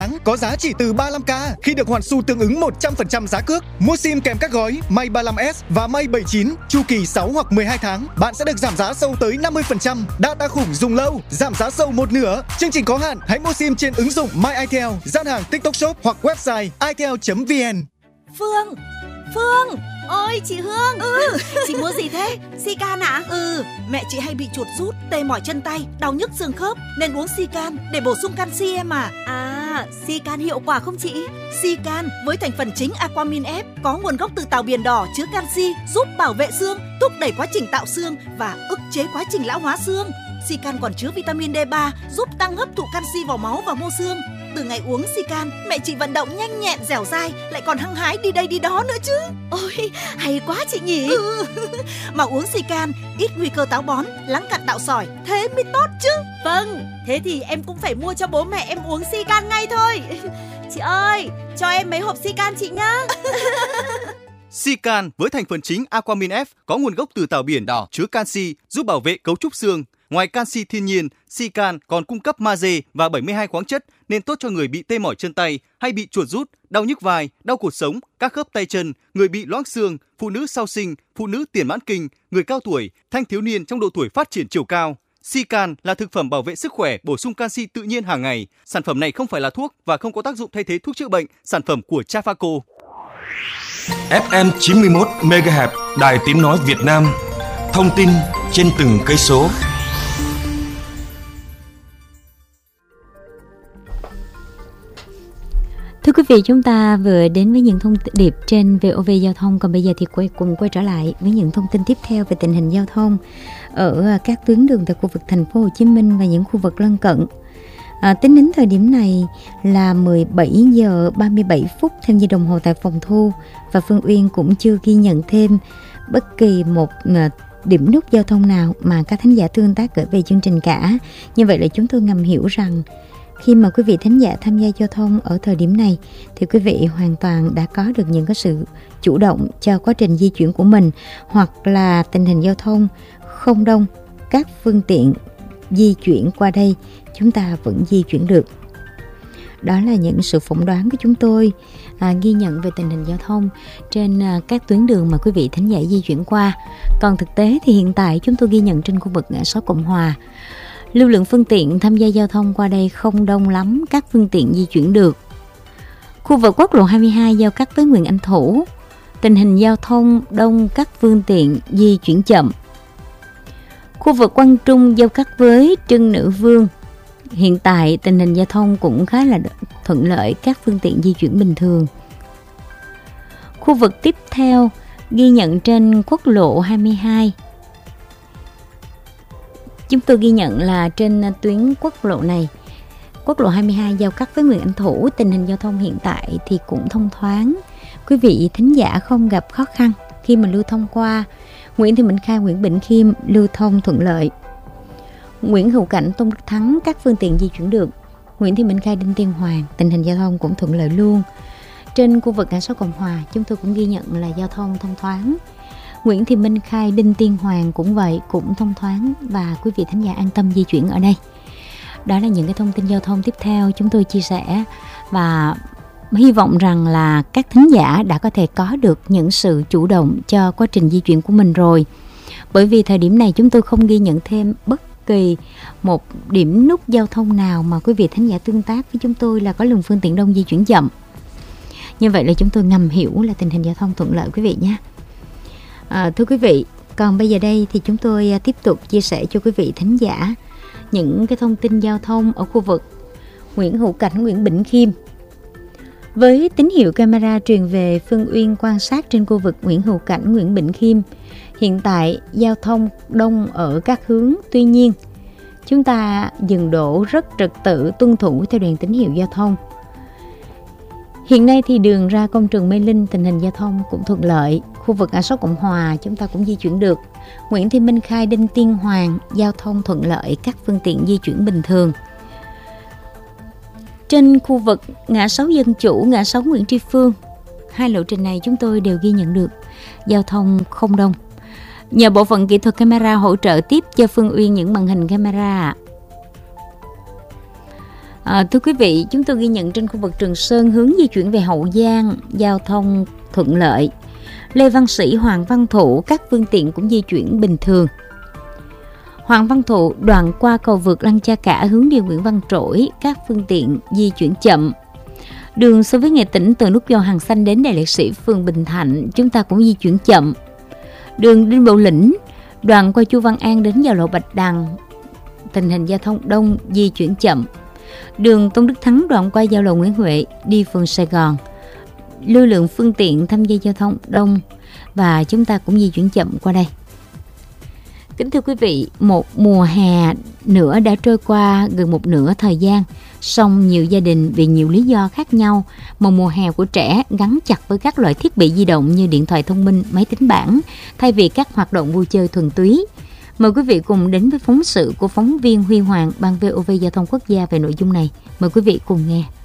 có giá chỉ từ 35k khi được hoàn xu tương ứng 100% giá cước. Mua sim kèm các gói May 35S và May 79 chu kỳ 6 hoặc 12 tháng, bạn sẽ được giảm giá sâu tới 50%. Data khủng dùng lâu, giảm giá sâu một nửa. Chương trình có hạn, hãy mua sim trên ứng dụng My Itel, gian hàng TikTok Shop hoặc website itel.vn. Phương, ôi chị Hương. Chị mua gì thế? Sican ạ? Mẹ chị hay bị chuột rút, tê mỏi chân tay, đau nhức xương khớp nên uống Sican để bổ sung canxi em à. Sican hiệu quả không chị? Sican với thành phần chính Aquamin F có nguồn gốc từ tàu biển đỏ, chứa canxi, giúp bảo vệ xương, thúc đẩy quá trình tạo xương và ức chế quá trình lão hóa xương. Sican còn chứa vitamin D3 giúp tăng hấp thụ canxi vào máu và mô xương. Từ ngày uống Sican, mẹ chị vận động nhanh nhẹn, dẻo dai, lại còn hăng hái đi đây đi đó nữa chứ. Ôi, hay quá chị nhỉ. Mà uống Sican ít nguy cơ táo bón, lắng cặn tạo sỏi, thế mới tốt chứ. Vâng, thế thì em cũng phải mua cho bố mẹ em uống Sican ngay thôi. Chị ơi, cho em mấy hộp Sican chị nhá. Sican với thành phần chính Aquamin F có nguồn gốc từ tàu biển đỏ, chứa canxi, giúp bảo vệ cấu trúc xương. Ngoài canxi thiên nhiên, Sican còn cung cấp magie và 72 khoáng chất nên tốt cho người bị tê mỏi chân tay hay bị chuột rút, đau nhức vai, đau cột sống, các khớp tay chân, người bị loãng xương, phụ nữ sau sinh, phụ nữ tiền mãn kinh, người cao tuổi, thanh thiếu niên trong độ tuổi phát triển chiều cao. Sican là thực phẩm bảo vệ sức khỏe, bổ sung canxi tự nhiên hàng ngày. Sản phẩm này không phải là thuốc và không có tác dụng thay thế thuốc chữa bệnh. Sản phẩm của Trafaco. FM 91 MHz, Đài Tiếng nói Việt Nam. Thông tin trên từng cây số. Thưa quý vị, chúng ta vừa đến với những thông điệp trên VOV Giao thông. Còn bây giờ thì cùng quay trở lại với những thông tin tiếp theo về tình hình giao thông ở các tuyến đường tại khu vực thành phố Hồ Chí Minh và những khu vực lân cận. Tính đến thời điểm này là 17 giờ 37 phút theo như đồng hồ tại phòng thu, và Phương Uyên cũng chưa ghi nhận thêm bất kỳ một điểm nút giao thông nào mà các thính giả tương tác gửi về chương trình cả. Như vậy là chúng tôi ngầm hiểu rằng khi mà quý vị thính giả tham gia giao thông ở thời điểm này thì quý vị hoàn toàn đã có được những cái sự chủ động cho quá trình di chuyển của mình, hoặc là tình hình giao thông không đông, các phương tiện di chuyển qua đây chúng ta vẫn di chuyển được. Đó là những sự phỏng đoán của chúng tôi ghi nhận về tình hình giao thông trên các tuyến đường mà quý vị thính giả di chuyển qua. Còn thực tế thì hiện tại chúng tôi ghi nhận trên khu vực ngã sáu Cộng Hòa, lưu lượng phương tiện tham gia giao thông qua đây không đông lắm, các phương tiện di chuyển được. Khu vực quốc lộ 22 giao cắt với Nguyễn Anh Thủ, tình hình giao thông đông, các phương tiện di chuyển chậm. Khu vực Quang Trung giao cắt với Trưng Nữ Vương, hiện tại tình hình giao thông cũng khá là thuận lợi, các phương tiện di chuyển bình thường. Khu vực tiếp theo ghi nhận trên quốc lộ 22. Chúng tôi ghi nhận là trên tuyến quốc lộ này, quốc lộ 22 giao cắt với Nguyễn Anh Thủ, tình hình giao thông hiện tại thì cũng thông thoáng. Quý vị thính giả không gặp khó khăn khi mà lưu thông qua. Nguyễn Thị Minh Khai, Nguyễn Bỉnh Khiêm lưu thông thuận lợi. Nguyễn Hữu Cảnh, Tôn Đức Thắng, các phương tiện di chuyển được. Nguyễn Thị Minh Khai, Đinh Tiên Hoàng, tình hình giao thông cũng thuận lợi luôn. Trên khu vực ngã sáu Cộng Hòa, chúng tôi cũng ghi nhận là giao thông thông thoáng. Nguyễn Thị Minh Khai, Đinh Tiên Hoàng cũng vậy, cũng thông thoáng và quý vị thính giả an tâm di chuyển ở đây. Đó là những cái thông tin giao thông tiếp theo chúng tôi chia sẻ, và hy vọng rằng là các thính giả đã có thể có được những sự chủ động cho quá trình di chuyển của mình rồi. Bởi vì thời điểm này chúng tôi không ghi nhận thêm bất kỳ một điểm nút giao thông nào mà quý vị thính giả tương tác với chúng tôi là có lượng phương tiện đông di chuyển chậm. Như vậy là chúng tôi ngầm hiểu là tình hình giao thông thuận lợi quý vị nhé. Thưa quý vị, còn bây giờ đây thì chúng tôi tiếp tục chia sẻ cho quý vị thính giả những cái thông tin giao thông ở khu vực Nguyễn Hữu Cảnh, Nguyễn Bỉnh Khiêm. Với tín hiệu camera truyền về Phương Uyên quan sát trên khu vực Nguyễn Hữu Cảnh, Nguyễn Bỉnh Khiêm, hiện tại giao thông đông ở các hướng. Tuy nhiên, chúng ta dừng đỗ rất trật tự, tuân thủ theo đèn tín hiệu giao thông. Hiện nay thì đường ra công trường Mê Linh, tình hình giao thông cũng thuận lợi. Khu vực ngã sáu Cộng Hòa chúng ta cũng di chuyển được. Nguyễn Thị Minh Khai, Đinh Tiên Hoàng, giao thông thuận lợi, các phương tiện di chuyển bình thường. Trên khu vực ngã sáu Dân Chủ, ngã sáu Nguyễn Tri Phương, hai lộ trình này chúng tôi đều ghi nhận được giao thông không đông. Nhờ bộ phận kỹ thuật camera hỗ trợ tiếp cho Phương Uyên những màn hình camera. Thưa quý vị, chúng tôi ghi nhận trên khu vực Trường Sơn hướng di chuyển về Hậu Giang, giao thông thuận lợi. Lê Văn Sĩ, Hoàng Văn Thụ, các phương tiện cũng di chuyển bình thường. Hoàng Văn Thụ, đoạn qua cầu vượt Lăng Cha Cả hướng đi Nguyễn Văn Trỗi, các phương tiện di chuyển chậm. Đường so với Nghệ Tĩnh từ nút giao Hàng Xanh đến Đài Liệt Sĩ, phường Bình Thạnh, chúng ta cũng di chuyển chậm. Đường Đinh Bộ Lĩnh, đoạn qua Chu Văn An đến giao lộ Bạch Đằng, tình hình giao thông đông, di chuyển chậm. Đường Tôn Đức Thắng, đoạn qua giao lộ Nguyễn Huệ đi phường Sài Gòn, lưu lượng phương tiện tham gia giao thông đông và chúng ta cũng di chuyển chậm qua đây. Kính thưa quý vị, một mùa hè nữa đã trôi qua gần một nửa thời gian, song nhiều gia đình vì nhiều lý do khác nhau mà mùa hè của trẻ gắn chặt với các loại thiết bị di động như điện thoại thông minh, máy tính bảng thay vì các hoạt động vui chơi thuần túy. Mời quý vị cùng đến với phóng sự của phóng viên Huy Hoàng, Ban VOV Giao thông Quốc gia về nội dung này. Mời quý vị cùng nghe.